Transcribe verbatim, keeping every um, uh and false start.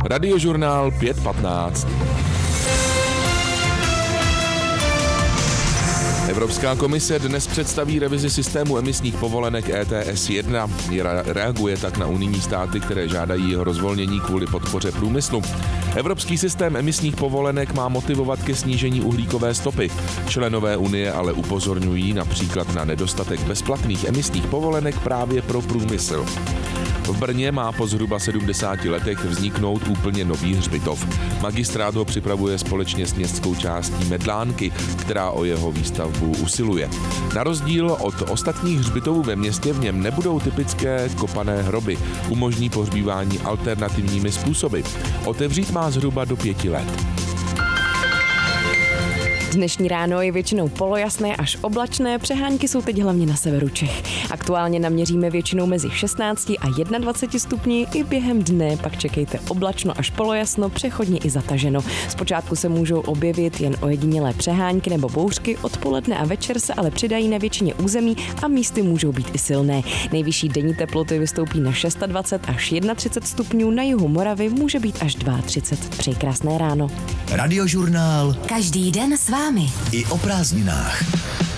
Radiožurnál pět patnáct. Evropská komise dnes představí revizi systému emisních povolenek E T S jedna. Reaguje tak na unijní státy, které žádají jeho rozvolnění kvůli podpoře průmyslu. Evropský systém emisních povolenek má motivovat ke snížení uhlíkové stopy. Členové unie ale upozorňují například na nedostatek bezplatných emisních povolenek právě pro průmysl. V Brně má po zhruba sedmdesáti letech vzniknout úplně nový hřbitov. Magistrát ho připravuje společně s městskou částí Medlánky, která o jeho výstavbu usiluje. Na rozdíl od ostatních hřbitovů ve městě v něm nebudou typické kopané hroby. Umožní pohřbívání alternativními způsoby. Otevřít má zhruba do pěti let. Dnešní ráno je většinou polojasné až oblačné, přehánky jsou teď hlavně na severu Čech. Aktuálně naměříme většinou mezi šestnácti a dvaceti jedním stupni, i během dne pak čekejte oblačno až polojasno, přechodně i zataženo. Zpočátku se můžou objevit jen ojedinělé přehánky nebo bouřky, odpoledne a večer se ale přidají na většině území a místy můžou být i silné. Nejvyšší denní teploty vystoupí na dvacet šest až třicet jedna stupňů, na jihu Moravy může být až třicet dva. Přeji krásné ráno. Radiožurnál. Každý den s vámi. I o prázdninách.